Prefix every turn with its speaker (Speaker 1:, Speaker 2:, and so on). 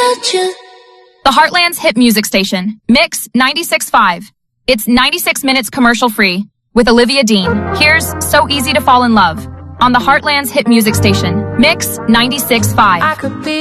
Speaker 1: without you.
Speaker 2: The Heartland's hit music station, Mix 96.5. It's 96 minutes commercial free with Olivia Dean. Here's So Easy to Fall in Love on the Heartland's hit music station, Mix 96.5.